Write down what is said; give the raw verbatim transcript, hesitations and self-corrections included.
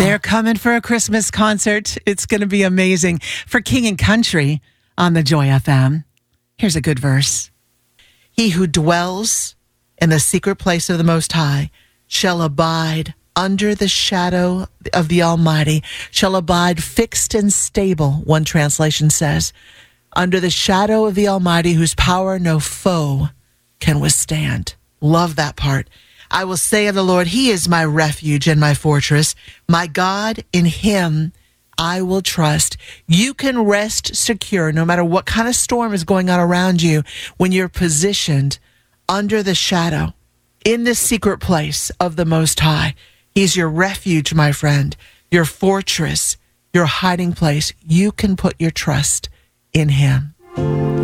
They're coming for a Christmas concert. It's going to be amazing. For King and Country on the Joy F M. Here's a good verse. He who dwells in the secret place of the Most High shall abide under the shadow of the Almighty, shall abide fixed and stable, one translation says, under the shadow of the Almighty, whose power no foe can withstand. Love that part. I will say of the Lord, he is my refuge and my fortress. My God, in him I will trust. You can rest secure no matter what kind of storm is going on around you when you're positioned under the shadow in the secret place of the Most High. He's your refuge, my friend, your fortress, your hiding place. You can put your trust in him.